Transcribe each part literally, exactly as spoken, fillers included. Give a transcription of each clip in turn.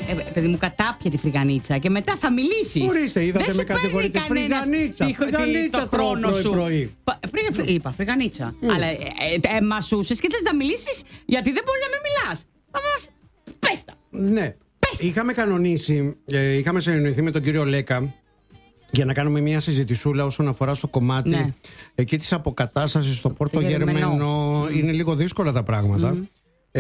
ε, παιδί μου, κατάπια τη φρυγανίτσα και μετά θα μιλήσεις. Ορίστε, είδατε με κατηγορείτε. Φρυγανίτσα. Φρυγανίτσα τρώω πρωί-πρωί. Είπα, φρυγανίτσα. Mm. Αλλά ε, ε, ε, μασούσες και θες να μιλήσεις γιατί δεν μπορεί να μην μιλάς. Μας πες τα. Ναι. Πες. Είχαμε κανονίσει, ε, είχαμε συνεννοηθεί με τον κύριο Λέκα για να κάνουμε μια συζητησούλα όσον αφορά στο κομμάτι ναι. εκεί της αποκατάστασης στο Πόρτο Γερμενό. Mm. Είναι λίγο δύσκολα τα πράγματα. Mm.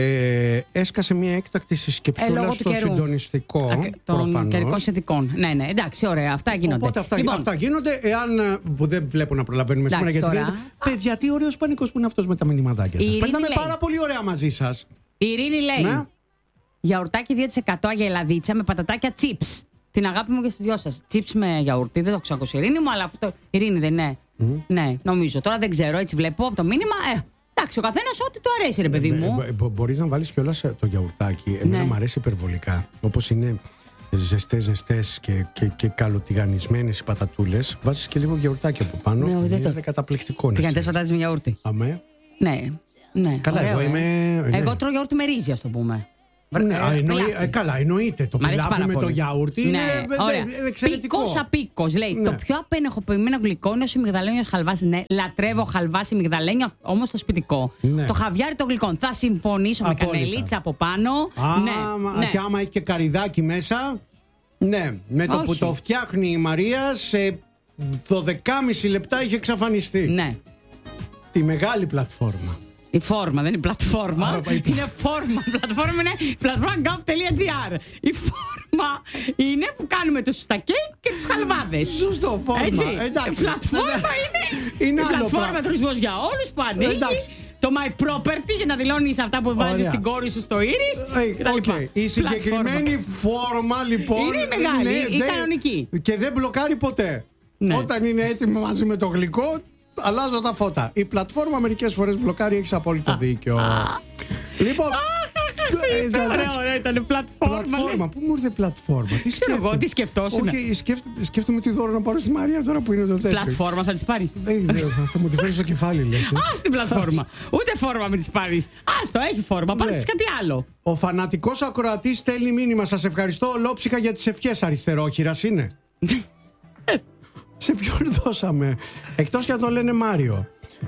Ε, έσκασε μια έκτακτη συσκεψούλα ε, στο συντονιστικό. Α, των καιρικών συνθηκών. Ναι, ναι, εντάξει, ωραία, αυτά γίνονται. Οπότε αυτά, λοιπόν. αυτά γίνονται. Εάν που δεν βλέπω να προλαβαίνουμε σήμερα γιατί γίνεται. Παιδιά, τι ωραίος πανικός που είναι αυτός με τα μηνυματάκια σας. Περνάμε πάρα πολύ ωραία μαζί σας. Η Ειρήνη λέει: ναι. Γιαουρτάκι δύο τοις εκατό αγελαδίτσα με πατατάκια chips. Την αγάπη μου και στους δυο σας. Chips με γιαουρτί, δεν το ξέρω η Ειρήνη μου, αλλά αυτό. Ειρήνη δεν είναι. Mm. Ναι, νομίζω. Τώρα δεν ξέρω, έτσι βλέπω από το μήνυμα. Ε, εντάξει, ο καθένας ό,τι του αρέσει, ρε παιδί μου. Ε, μπο, μπορείς να βάλεις κιόλας το γιαουρτάκι. Εμένα ναι. μου αρέσει υπερβολικά. Όπως είναι ζεστές, ζεστές και, και, και καλοτιγανισμένες οι πατατούλες. Βάζεις και λίγο γιαουρτάκι από πάνω. Ναι, είναι το... καταπληκτικό. Τηγανιτές πατάτες με γιαούρτι. Αμέ. Ναι, ναι. Καλά, ωραίο, εγώ είμαι. Ε. Ναι. Εγώ τρώω γιαούρτι με ρύζι, ας το πούμε. Ναι, ε, εννοεί, ε, καλά, εννοείται. Το πιλάβι με το γιαούρτι ναι, είναι εξαιρετικό. Πίκος απίκος, λέει. Ναι. Το πιο απενεχοποιημένο γλυκό είναι ο σιμιγδαλένιος χαλβάς. Ναι, λατρεύω χαλβά σιμιγδαλένιο, όμως το σπιτικό. Ναι. Το χαβιάρι των γλυκών. Θα συμφωνήσω απόλυτα. Με κανελίτσα από πάνω. Α, ναι, και ναι. άμα έχει και καρυδάκι μέσα. Ναι, με το Όχι. που το φτιάχνει η Μαρία σε δώδεκα και μισό λεπτά είχε εξαφανιστεί. Ναι. Τη μεγάλη πλατφόρμα. Η φόρμα, δεν είναι πλατφόρμα. Α, είναι φόρμα. Πλατφόρμα είναι πλατφόρμα γκάφ τελεία τζι άρ. Η φόρμα είναι που κάνουμε τους στα κέικ και τους χαλβάδες. Σωστό, φόρμα. Έτσι. Εντάξει. Η πλατφόρμα είναι. Είναι η πλατφόρμα τουρισμός για όλους που ανοίγει. Εντάξει. Το My Property για να δηλώνεις αυτά που βάζεις στην κόρη σου στο Ήρις. Okay. Η συγκεκριμένη φόρμα λοιπόν είναι μεγάλη, είναι, η κανονική. Και δεν μπλοκάρει ποτέ. Ναι. Όταν είναι έτοιμη μαζί με το γλυκό, αλλάζω τα φώτα. Η πλατφόρμα μερικές φορές μπλοκάρει, έχεις απόλυτο δίκιο. Λοιπόν. Ωραία, ωραία, ήταν πλατφόρμα. Πλατφόρμα, πού μου ήρθε πλατφόρμα. Τι σκέφτομαι. Τι σκεφτόσουν. Όχι, σκέφτομαι τι δώρο να πάρω στη Μαρία τώρα που είναι το τέτοιο. Πλατφόρμα θα τη πάρει. Θα μου τη φέρει στο κεφάλι, λες. Α, στην πλατφόρμα. Ούτε φόρμα με τη πάρει. Α, το έχει φόρμα, πάρε τη κάτι άλλο. Ο φανατικός ακροατής στέλνει μήνυμα. Σας ευχαριστώ ολόψυχα για τις ευχές. Αριστερόχειρας είναι. Σε ποιον δώσαμε. Εκτός και αν το λένε Μάριο.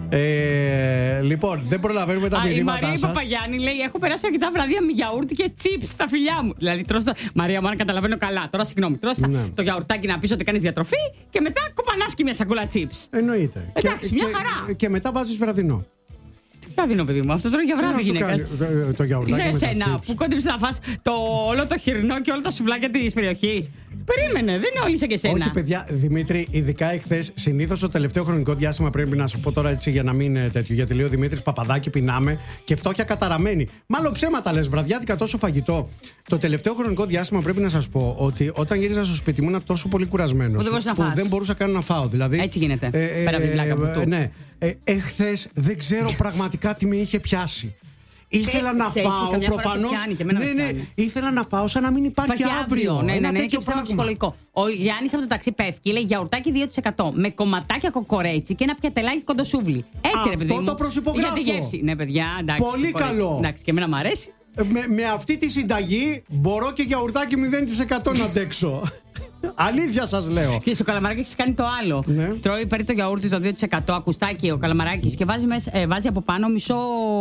Ε, λοιπόν, δεν προλαβαίνουμε τα μηνύματά σας. Η Μαρία Παπαγιάννη λέει: έχω περάσει αρκετά βραδεία με γιαούρτι και τσίπς στα φιλιά μου. Δηλαδή, τρως το... Μαρία μου, αν καταλαβαίνω καλά, τώρα συγγνώμη, τρως ναι. το γιαουρτάκι να πεις ότι κάνεις διατροφή και μετά κοπανάς και μια σακούλα τσίπς. Εννοείται. Εντάξει, και, μια και, χαρά. Και μετά βάζεις βραδινό. Βραδινό, παιδί μου, αυτό τώρα για βράδυ γυναίκα. Το, το γιαουρτάκι. Για εσένα που κόντεψε να φας το, όλο το χοιρινό και όλα τα σουβλάκια της περιοχής. Περίμενε, δεν είναι όλοι σαν και εσένα. Όχι, παιδιά, Δημήτρη, ειδικά εχθές, συνήθως το τελευταίο χρονικό διάστημα πρέπει να σου πω τώρα έτσι για να μην είναι τέτοιο. Γιατί λέει ο Δημήτρης Παπαδάκη, πεινάμε και φτώχεια καταραμένη. Μάλλον ψέματα λες, βραδιάτικα τόσο φαγητό. Το τελευταίο χρονικό διάστημα πρέπει να σας πω ότι όταν γύριζα στο σπίτι μου ήμουν τόσο πολύ κουρασμένος που, που δεν μπορούσα καν να φάω. Δηλαδή, έτσι γίνεται. Ε, πέρα από την πλάκα από του. Ναι. Ε, εχθές δεν ξέρω πραγματικά τι με είχε πιάσει. Ήθελα να φάω προφανώς. Ναι, ναι, ήθελα να φάω σαν να μην υπάρχει αύριο. Ναι, ναι, ναι, και ψυχολογικό. Ο Γιάννης από το ταξί πέφτει, λέει γιαουρτάκι δύο τοις εκατό με κομματάκια κοκορέτσι και ένα πιατελάκι κοντοσούβλι. Έτσι, ρε παιδί μου. Αυτό το προσυπογράφω. Για τη γεύση. Ναι, παιδιά, εντάξει. Πολύ καλό. Εντάξει, και εμένα μου αρέσει. Με, με αυτή τη συνταγή μπορώ και γιαουρτάκι μηδέν τοις εκατό να αντέξω. Αλήθεια σας λέω. Και στο καλαμαράκι έχει κάνει το άλλο. Ναι. Τρώει, παίρνει το γιαούρτι το δύο τοις εκατό ακουστάκι ο καλαμαράκης και βάζει, μέσα, ε, βάζει από πάνω μισό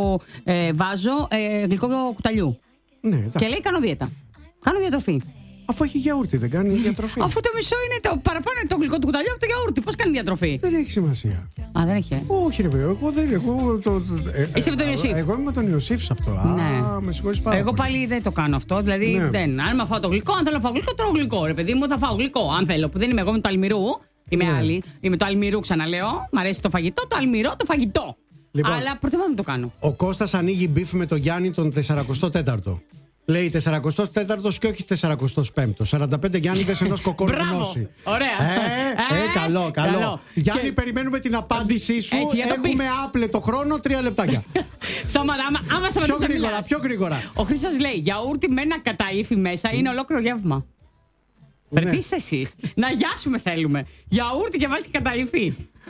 ε, βάζο ε, γλυκό κουταλιού. Ναι, και λέει: κάνω δίαιτα. Κάνω διατροφή. Αφού έχει γιαούρτι, δεν κάνει διατροφή. Αφού το μισό είναι το παραπάνω είναι το γλυκό του κουταλιού από το γιαούρτι. Πώς κάνει διατροφή. Δεν έχει σημασία. Α, δεν έχει. Ε. Όχι, ρε παιδί, εγώ δεν εγώ. Το, ε, Είσαι με τον Ιωσήφ. Εγώ είμαι με τον Ιωσήφ σε αυτό. Ναι. Α, με συγχωρείς πάρα Εγώ πολύ. πάλι δεν το κάνω αυτό. Δηλαδή, ναι. δεν. Αν με φάω το γλυκό, αν θέλω να φάω γλυκό, τρώω γλυκό. Ρε παιδί μου, θα φάω γλυκό. Αν θέλω, που δεν είμαι εγώ με το αλμυρού. Είμαι ναι. άλλη. Είμαι το αλμυρού, ξαναλέω. Μ' αρέσει το φαγητό, το αλμυρό, το φαγητό. Λοιπόν, αλλά προτιμώ να μην το κάνω. Ο Κώστας ανοίγει μπιφ με τον Γιάννη τον σαρανταετό τέταρτο. Λέει σαρανταετό τέταρτο και όχι σαρανταετό πέμπτο. σαράντα πέντε Γιάννηδες ενός κοκόρου γνώση. Ωραία. Ε, ε, καλό, καλό. καλό. Γιάννη, και... περιμένουμε την απάντησή σου. Έτσι, έχουμε άπλετο χρόνο, τρία λεπτάκια. Σταματά, άμα, άμα πιο γρήγορα, πιο γρήγορα. Ο Χρήστος λέει: γιαούρτι με ένα καταήφι μέσα είναι ολόκληρο γεύμα. Ναι. Περτίστε εσείς. Να γιάσουμε θέλουμε. Γιαούρτι και βάζει καταήφι.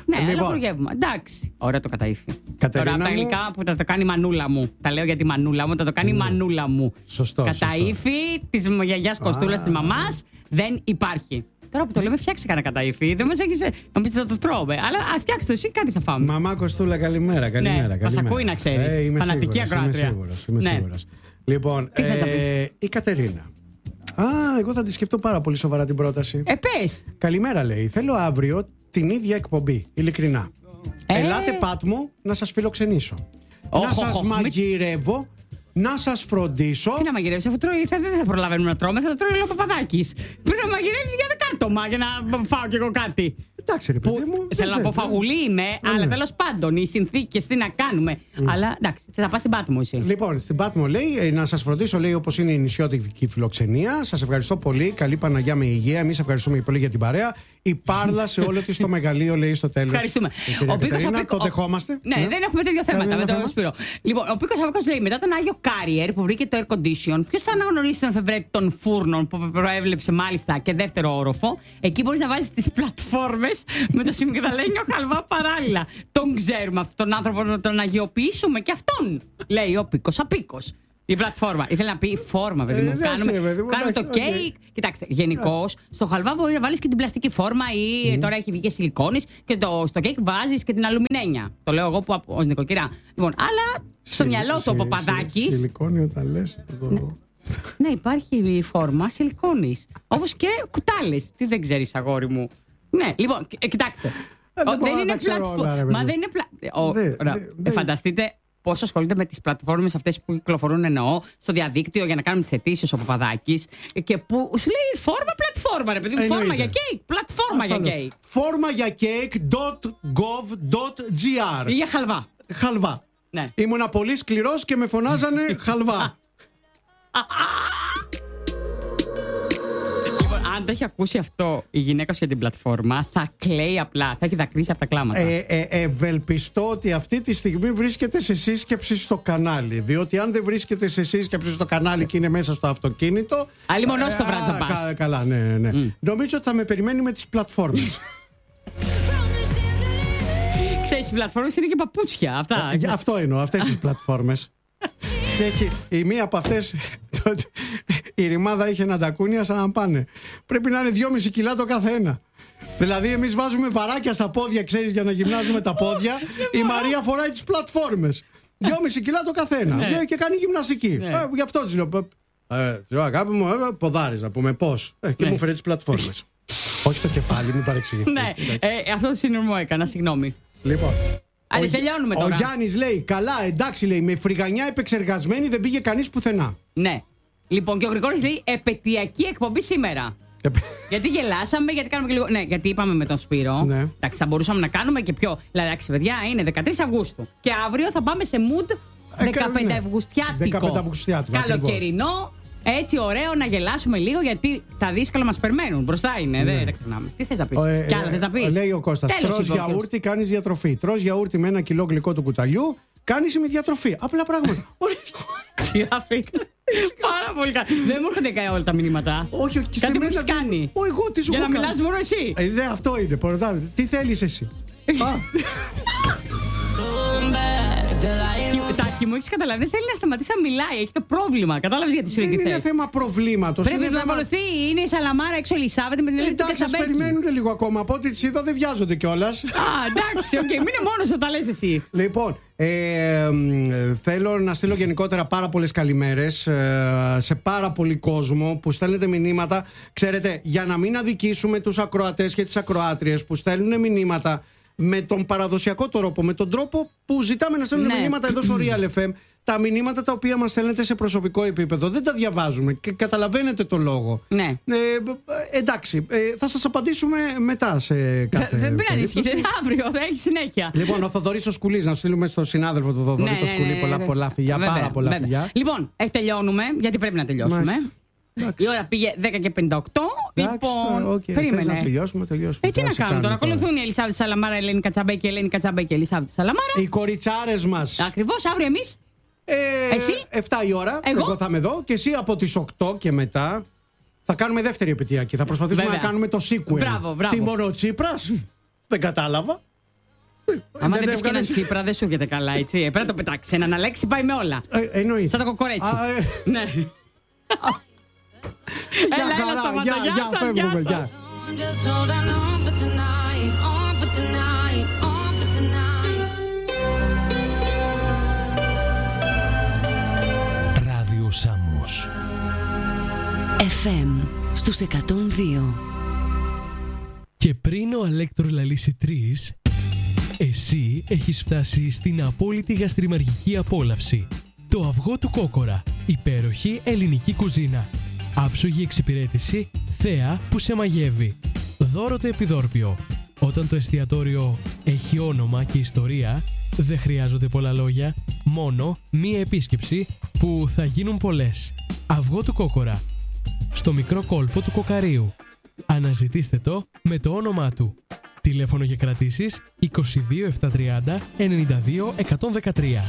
Ναι, Λοιπόν. αλλά προγεύμα. Εντάξει. Ωραία το καταΐφι. Κατερίνα Τώρα τα μου. γλυκά που θα το κάνει η μανούλα μου. Τα λέω για τη μανούλα μου, θα το κάνει η μανούλα μου. Σωστό, Καταΐφι τη γιαγιά Κοστούλα τη μαμά δεν υπάρχει. Τώρα που το λέμε, φτιάξε κανένα καταΐφι. Δεν μας έχεις. Νομίζετε θα το τρώμε. Αλλά α, φτιάξτε το εσύ, κάτι θα φάμε. Μαμά Κοστούλα, καλημέρα. καλημέρα, Ναι, καλημέρα. μας ακούει να ξέρεις. Ε, είμαι Φανατική σίγουρος, ακροάτρια. Είμαι σίγουρος, είμαι Ναι. σίγουρος. Λοιπόν, Τι θες να ε, η Κατερίνα. Α, εγώ θα τη σκεφτώ πάρα πολύ σοβαρά την πρόταση. Ε, πες. Καλημέρα, λέει. Θέλω αύριο την ίδια εκπομπή. Ειλικρινά. Ε. Ελάτε, Πάτμο, να σας φιλοξενήσω. Οχ, να σας οχ, μη- μαγειρεύω, να σας φροντίσω. Τι να μαγειρεύσει, αφού τρώει, θα, δεν θα προλαβαίνουμε να τρώμε, θα το τρώει ο Παπαδάκης. Πρέπει να μαγειρεύει για δεκάτομα για να φάω κι εγώ κάτι. Εντάξει, ρε παιδί Που μου. θέλω να πω φαγουλή είμαι, αλλά ναι. τέλος πάντων οι συνθήκες τι να κάνουμε. Αλλά εντάξει, θα πας στην Πάτμο εσύ. Λοιπόν, στην Πάτμο λέει ε, να σας φροντίσω, λέει, όπως είναι η νησιώτικη φιλοξενία. Σας ευχαριστώ πολύ. Καλή Παναγιά με υγεία. Εμείς ευχαριστούμε πολύ για την παρέα. Η Πάρλα σε όλο της το μεγαλείο, λέει στο τέλος. Ευχαριστούμε. Η κυρία Ο Πίκος Κατερίνα, Απίκο- το δεχόμαστε. Ναι, δεν έχουμε τέτοιο θέματα Κανένα με τον θέμα. Σπύρο. Λοιπόν, ο Πίκος Απίκος λέει μετά τον Άγιο Κάριερ που βρήκε το air condition, ποιος θα αναγνωρίσει τον εφευρέτη των φούρνων που προέβλεψε μάλιστα και δεύτερο όροφο. Εκεί μπορείς να βάζεις τις πλατφόρμες με το σιμιγδαλένιο χαλβά παράλληλα. Τον ξέρουμε αυτόν τον άνθρωπο να τον αγιοποιήσουμε και αυτόν, λέει ο Πίκος Απίκος. Η πλατφόρμα. Ήθελε να πει φόρμα, παιδί Ε, μου. εντάξει, Κάνουμε, ρε παιδί μου, κάνουμε το εντάξει, οκ. κέικ. Κοιτάξτε, γενικώ στο χαλβά μπορεί να βάλει και την πλαστική φόρμα ή τώρα έχει βγει και σιλικόνης και το, στο κέικ βάζει και την αλουμινένια. Το λέω εγώ που ω νοικοκυρά. Λοιπόν, αλλά στο μυαλό του ο Παπαδάκης. Σιλικόνη όταν λες. το- Ναι, υπάρχει η φόρμα σιλικόνης. Όπως και κουτάλες. Τι δεν ξέρεις, αγόρι μου. Ναι, λοιπόν, ε, κοιτάξτε. Ε, δεν Ο- μπορώ να τα ξέρω πλατφο- όλα, ρε Μα παιδί. δεν είναι. Πλα... ο- Δε- ωραία. δε- Ε, δε- Φανταστείτε πόσο ασχολείται με τις πλατφόρμες αυτές που κυκλοφορούν εννοώ στο διαδίκτυο για να κάνουν τις αιτήσεις ο Παπαδάκης και που σου λέει φόρμα πλατφόρμα, ρε παιδί μου. Φόρμα Εννοείται. για κέικ. Πλατφόρμα για Ασφαλώς. κέικ. Φόρμα για cake dot gov dot gr. Ή για χαλβά. Χαλβά. Ναι. Ήμουνα πολύ σκληρός και με φωνάζανε χαλβά. Λοιπόν, αν το έχει ακούσει αυτό η γυναίκα σου για την πλατφόρμα, θα κλαίει απλά. Θα έχει δακρύσει από τα κλάματα. Ε, ε, ευελπιστώ ότι αυτή τη στιγμή βρίσκεται σε σύσκεψη στο κανάλι. Διότι αν δεν βρίσκεται σε σύσκεψη στο κανάλι και είναι μέσα στο αυτοκίνητο. Άλλη μονός το ε, βράδυ θα α, πας. κα- Καλά, ναι, ναι. Νομίζω ότι θα με περιμένει με τις πλατφόρμες. Ξέρεις, οι πλατφόρμες είναι και παπούτσια. Αυτά. Ε, Αυτό εννοώ, αυτές τις πλατφόρμες. Και έχει η μία από αυτές, το- η ρημάδα είχε ένα τακούνια σαν να πάνε. Πρέπει να είναι δυόμισι κιλά το καθένα. Δηλαδή, εμείς βάζουμε βαράκια στα πόδια, ξέρεις, για να γυμνάζουμε τα πόδια. Η Μαρία φοράει τις πλατφόρμες. δυόμισι κιλά το καθένα. Ναι. Ναι, και κάνει γυμναστική. Ναι. Ε, γι' αυτό της λέω. Ε, της λέω, αγάπη μου, ε, ποδάρεις να πούμε πώς. Ε, και Ναι. μου φέρε τις πλατφόρμες. Όχι το κεφάλι, μην παρεξηγηθεί. Ναι, ε, αυτό το συνειρμό έκανα, συγγνώμη. Λοιπόν. Άντε, Ο- τελειώνουμε Ο τώρα. Γιάννης λέει: καλά, εντάξει, λέει, με φρυγανιά επεξεργασμένη δεν πήγε κανείς πουθενά. Ναι. Λοιπόν, και ο Γρηγόρης λέει επαιτειακή εκπομπή σήμερα. Γιατί γελάσαμε, γιατί κάνουμε και λίγο. Ναι, γιατί είπαμε με τον Σπύρο. Ναι. Εντάξει, θα μπορούσαμε να κάνουμε και πιο. Δηλαδή, εντάξει, παιδιά, είναι δεκατρείς Αυγούστου. Και αύριο θα πάμε σε mood Ε, δεκαπέντε ναι. Αυγουστιάτικο. δεκαπέντε Αυγουστιάτικο, Καλοκαιρινό. Έτσι ωραίο να γελάσουμε λίγο, γιατί τα δύσκολα μας περιμένουν. Μπροστά είναι, δεν τα ξεχνάμε. Τι θες να πεις, Ε, κι άλλα θες να πεις. Λέει ο Κώστας: Τέλος, τρως είπε ο Κώστας. γιαούρτι, κάνεις διατροφή. Τρως γιαούρτι με ένα κιλό γλυκό του κουταλιού, κάνεις με διατροφή. Απλά πράγματα. Ορίστε. Σιγά Πάρα πολύ καλά. Δεν μου έρχονται καν όλα τα μηνύματα. Όχι, όχι, και σε Κάτι μου μένα έχεις δεν- κάνει. Ω, εγώ τι σου Για έχω να κάνει? μιλάς μόνο εσύ. Ε, ναι, αυτό είναι. Πορωτάμε. Τι θέλεις εσύ. Α, Σάκη μου, έχεις καταλάβει. Δεν θέλει να σταματήσει να μιλάει. Έχει το πρόβλημα. Κατάλαβες γιατί σου λέει δεν τι είναι θες. θέμα προβλήματος. Πρέπει είναι να θέμα- ακολουθεί. Είναι η Σαλαμάρα έξω Ελισάβετ με την Ελένη Εντάξει, ας Κατσαμπέκη. περιμένουν λίγο ακόμα. Από ό,τι τις είδα δεν βιάζονται κιόλας. Α, εντάξει, οκ. Μείνε μόνος όταν λες εσύ. Λοιπόν, ε, μ, ε, θέλω να στείλω γενικότερα πάρα πολλές καλημέρες ε, σε πάρα πολύ κόσμο που στέλνετε μηνύματα. Ξέρετε, για να μην αδικήσουμε τους ακροατές και τις ακροάτριες που στέλνουν μηνύματα με τον παραδοσιακό τρόπο, με τον τρόπο που ζητάμε να στέλνουν Ναι. μηνύματα εδώ στο Real εφ εμ, τα μηνύματα τα οποία μας στέλνετε σε προσωπικό επίπεδο δεν τα διαβάζουμε και καταλαβαίνετε το λόγο. Ναι. Ε, ε, εντάξει, ε, θα σας απαντήσουμε μετά σε κάθε Δεν πειράζει, περίπτωση. ισχύει. Αύριο θα έχει συνέχεια. Λοιπόν, ο Θοδωρής ο Σκουλής, να στείλουμε στον συνάδελφο του Θοδωρή το Σκουλή πολλά, βέβαια. πολλά φιλιά. Βέβαια, Πάρα πολλά βέβαια. φιλιά. Λοιπόν, ε, τελειώνουμε, γιατί πρέπει να τελειώσουμε. Μάλιστα. Εντάξει. Η ώρα πήγε δέκα και πενήντα οκτώ. Εντάξει, Λοιπόν, τώρα, οκ, θες περίμενε. να τελειώσουμε, τελειώσουμε. Ε, τι Θα να σε κάνουμε τώρα. κάνουμε Ακολουθούν η Ελισάβετ Σαλαμάρα, η Ελένη Κατσαμπέκη, η Ελένη Κατσαμπέκη, η Ελισάβετ Σαλαμάρα. Οι κοριτσάρες μας. Ακριβώς, αύριο εμείς. Ε, Εσύ? εφτά η ώρα. Εγώ? θα είμαι εδώ. Και εσύ από τις οκτώ και μετά θα κάνουμε δεύτερη επαιτειακή. Θα προσπαθήσουμε Βέβαια. να κάνουμε το sequel. Μπράβο, μπράβο. Τι μόνο ο Τσίπρας. Δεν κατάλαβα. Άμα δεν πεις και έναν Τσίπρα, δεν σου έρχεται καλά, έτσι. Ε, πρέπει να το πετάξει. Έναν Αλέξη πάει με όλα. Ε, εννοείς. Σαν το κοκορέτσι. Α, ε. Ναι. Έλα, έλα, σταματά. Γεια σας, γεια σας. Ράδιο Σάμος εφ εμ στους εκατόν δύο. Και πριν ο Αλέκτρο λαλήσει τρεις, εσύ έχεις φτάσει στην απόλυτη γαστριμαργική απόλαυση. Το αυγό του Κόκορα, υπέροχη ελληνική κουζίνα. Άψογη εξυπηρέτηση, θέα που σε μαγεύει. Δώρο το επιδόρπιο. Όταν το εστιατόριο έχει όνομα και ιστορία, δεν χρειάζονται πολλά λόγια, μόνο μία επίσκεψη που θα γίνουν πολλές. Αυγό του Κόκορα, στο μικρό κόλπο του Κοκαρίου. Αναζητήστε το με το όνομά του. Τηλέφωνο για κρατήσεις είκοσι δύο επτακόσια τριάντα ενενήντα δύο εκατόν δεκατρία.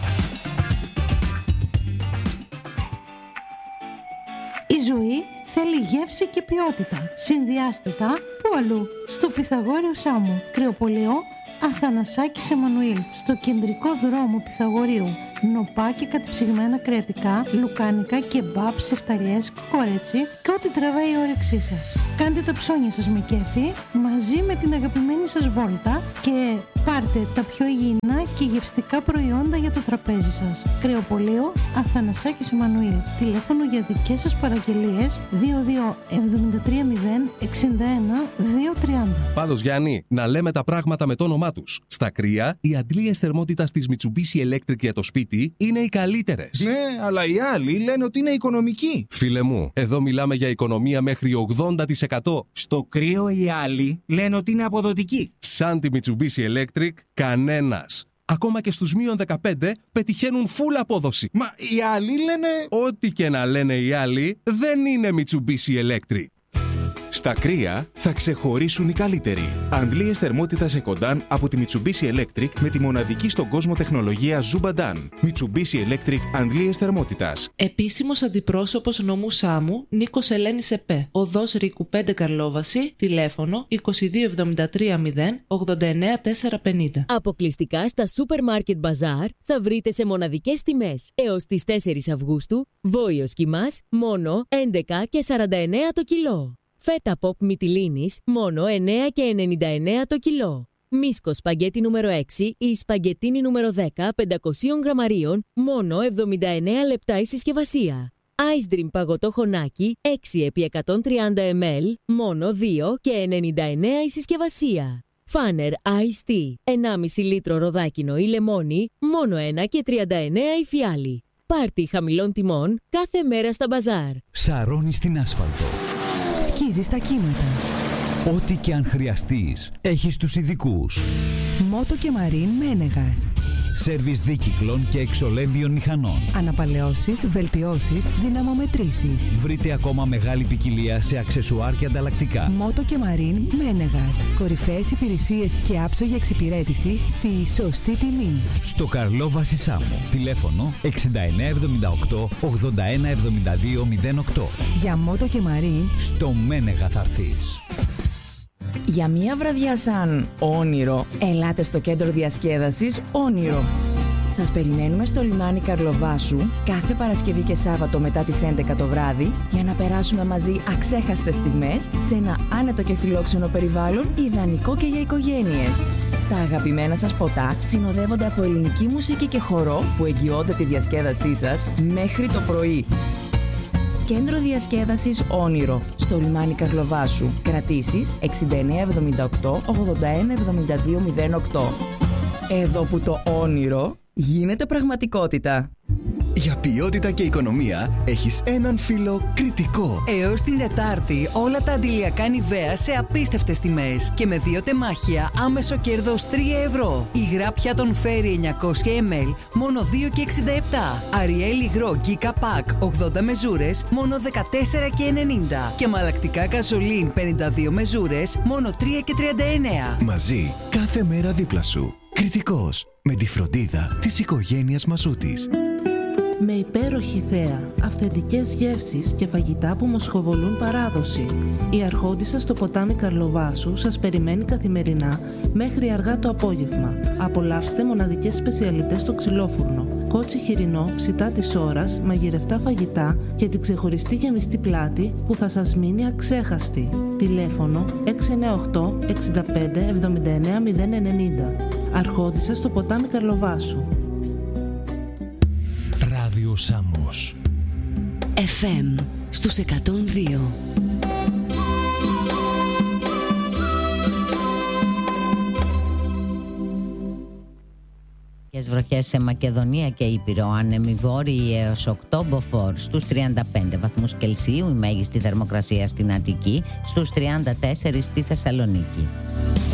Η ζωή θέλει γεύση και ποιότητα. Συνδυάστε τα πού αλλού? Στο Πυθαγόριο Σάμου, Κρεοπολείο Αθανασάκης Εμμανουήλ, στο κεντρικό δρόμο Πυθαγορίου. Νοπά και κατεψυγμένα κρεατικά, λουκάνικα, κεμπάπ, σεφταλιές, κορέτσι και ό,τι τραβάει η όρεξή σας. Κάντε τα ψώνια σας με κέφι μαζί με την αγαπημένη σας βόλτα και πάρτε τα πιο υγιεινά και γευστικά προϊόντα για το τραπέζι σας. Κρεοπολείο Αθανασάκης Εμμανουήλ. Τηλέφωνο για δικές σας παραγγελίες δύο δύο εβδομήντα τρία μηδέν εξήντα ένα δύο τριάντα. Πάντως, Γιάννη, να λέμε τα πράγματα με το όνομά τους. Στα κρύα, οι αντλίες θερμότητας της Mitsubishi Electric για το σπίτι είναι οι καλύτερες. Ναι, αλλά οι άλλοι λένε ότι είναι οικονομικοί. Φίλε μου, εδώ μιλάμε για οικονομία μέχρι ογδόντα τοις εκατό. Στο κρύο οι άλλοι λένε ότι είναι αποδοτικοί. Σαν τη Mitsubishi Electric, κανένας. Ακόμα και στους μείον δεκαπέντε πετυχαίνουν full απόδοση. Μα οι άλλοι λένε... Ό,τι και να λένε οι άλλοι, δεν είναι Mitsubishi Electric. Στα κρύα θα ξεχωρίσουν οι καλύτεροι. Αντλίες θερμότητας Ecodan από τη Mitsubishi Electric με τη μοναδική στον κόσμο τεχνολογία Zubadan. Mitsubishi Electric αντλίες θερμότητας. Επίσημος αντιπρόσωπος νομού Σάμου, Νίκος Ελένης ΕΠΕ. Οδός Ρίκου πέντε Καρλόβαση, τηλέφωνο είκοσι δύο εβδομήντα τρία μηδέν ογδόντα εννέα τετρακόσια πενήντα. Αποκλειστικά στα Supermarket Bazaar θα βρείτε σε μοναδικές τιμές. Έως τις τέσσερις Αυγούστου, βόηος κιμάς μόνο έντεκα και σαράντα εννέα το κιλό. Φέτα pop μυτιλίνης μόνο εννέα και ενενήντα εννέα το κιλό. Μίσκο σπαγκέτι νούμερο έξι ή σπαγκετίνι νούμερο δέκα πεντακόσια γραμμαρίων μόνο εβδομήντα εννέα λεπτά η συσκευασία. Ice Dream παγωτό χωνάκι έξι επί εκατόν τριάντα μιλιλίτρων μόνο δύο και ενενήντα εννέα η συσκευασία. Φάνερ Ice Tea ενάμιση λίτρο ροδάκινο ή λεμόνι μόνο ένα και τριάντα εννέα η φιάλη. Πάρτι χαμηλών τιμών κάθε μέρα στα μπαζάρ. Σαρώνει στην άσφαλτο. Σκίζεις τα κύματα. Ό,τι και αν χρειαστείς, έχεις τους ειδικούς. Μότο και Μαρίν Μένεγας. Σέρβις δίκυκλων και εξολέμβιων μηχανών. Αναπαλαιώσεις, βελτιώσεις, δυναμομετρήσεις. Βρείτε ακόμα μεγάλη ποικιλία σε αξεσουάρ και ανταλλακτικά. Μότο και Μαρίν Μένεγας. Κορυφαίες υπηρεσίες και άψογη εξυπηρέτηση στη σωστή τιμή. Στο Καρλόβαση Σάμου. Τηλέφωνο εξήντα εννέα εβδομήντα οκτώ ογδόντα ένα εβδομήντα δύο μηδέν οκτώ. Για Μότο και Μαρίν στο Μένεγα θα έρθεις. Για μία βραδιά σαν όνειρο, ελάτε στο κέντρο διασκέδασης Όνειρο. Σας περιμένουμε στο λιμάνι Καρλοβάσου κάθε Παρασκευή και Σάββατο μετά τις έντεκα το βράδυ για να περάσουμε μαζί αξέχαστες στιγμές σε ένα άνετο και φιλόξενο περιβάλλον ιδανικό και για οικογένειες. Τα αγαπημένα σας ποτά συνοδεύονται από ελληνική μουσική και χορό που εγγυώνται τη διασκέδασή σας μέχρι το πρωί. Κέντρο διασκέδασης Όνειρο, στο λιμάνι Καρλοβάσου. Κρατήσεις εξήντα εννέα εβδομήντα οκτώ ογδόντα ένα εβδομήντα δύο μηδέν οκτώ. Εδώ που το όνειρο γίνεται πραγματικότητα. Για ποιότητα και οικονομία έχεις έναν φίλο Κριτικό. Έως την Τετάρτη όλα τα αντιλιακά Νιβαία σε απίστευτες τιμές και με δύο τεμάχια άμεσο κέρδος τρία ευρώ. Υγρά πιάτων Φέρι εννιακόσια μιλιλίτρων μόνο δύο και εξήντα επτά. Αριέλ υγρό Γκίκα Πακ ογδόντα μεζούρες μόνο δεκατέσσερα και ενενήντα. Και μαλακτικά Καζολίν πενήντα δύο μεζούρες μόνο τρία και τριάντα εννέα. Μαζί κάθε μέρα δίπλα σου. Κριτικός. Με τη φροντίδα της οικογένειας Μασούτης. Με υπέροχη θέα, αυθεντικές γεύσεις και φαγητά που μοσχοβολούν παράδοση. Η Αρχόντισσα στο ποτάμι Καρλοβάσου σας περιμένει καθημερινά μέχρι αργά το απόγευμα. Απολαύστε μοναδικές σπεσιαλιτές στο ξυλόφουρνο. Κότσι χοιρινό, ψητά της ώρας, μαγειρευτά φαγητά και την ξεχωριστή γεμιστή πλάτη που θα σας μείνει αξέχαστη. Τηλέφωνο έξι εννιά οκτώ εξήντα πέντε εβδομήντα εννέα μηδέν ενενήντα. Αρχόντισσα στο ποτάμι Καρλοβάσου. Ράδιο Σάμος εφ εμ στους εκατόν δύο. Βροχές σε Μακεδονία και Ήπειρο, άνεμοι βόρειοι έως οκτώ μποφόρ, στους τριάντα πέντε βαθμούς Κελσίου η μέγιστη θερμοκρασία στην Αττική, στους τριάντα τέσσερα στη Θεσσαλονίκη.